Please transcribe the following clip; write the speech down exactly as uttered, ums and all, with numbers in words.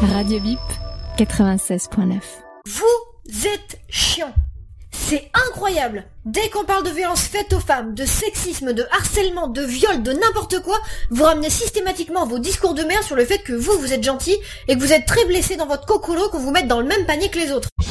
Radio Bip quatre-vingt-seize point neuf. Vous êtes chiant. C'est incroyable. Dès qu'on parle de violences faites aux femmes, de sexisme, de harcèlement, de viol, de n'importe quoi, vous ramenez systématiquement vos discours de merde sur le fait que vous, vous êtes gentil et que vous êtes très blessé dans votre cocolo qu'on vous mette dans le même panier que les autres.